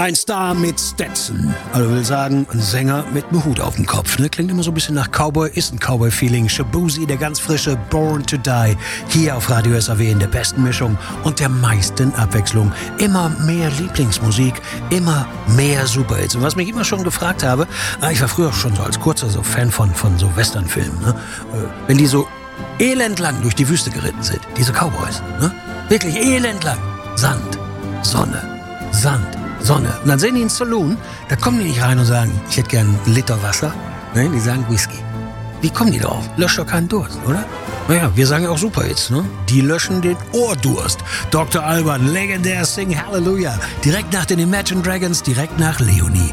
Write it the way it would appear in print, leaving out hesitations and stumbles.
Ein Star mit Stetson. Also will sagen, ein Sänger mit einem Hut auf dem Kopf. Ne? Klingt immer so ein bisschen nach Cowboy, ist ein Cowboy-Feeling. Shaboozey, der ganz frische Born to Die. Hier auf Radio SAW in der besten Mischung und der meisten Abwechslung. Immer mehr Lieblingsmusik, immer mehr Superhits. Und was mich immer schon gefragt habe, ich war früher schon so als kurzer so Fan von so Westernfilmen. Ne? Wenn die so elendlang durch die Wüste geritten sind, diese Cowboys. Ne? Wirklich elendlang. Sand, Sonne, Sand, Sonne. Und dann sehen die ins Saloon, da kommen die nicht rein und sagen, ich hätte gern einen Liter Wasser. Ne? Die sagen Whisky. Wie kommen die drauf? Löscht doch keinen Durst, oder? Naja, wir sagen ja auch Superhits, ne? Die löschen den Ohrdurst. Dr. Alban, legendär Sing Hallelujah. Direkt nach den Imagine Dragons, direkt nach Leonie.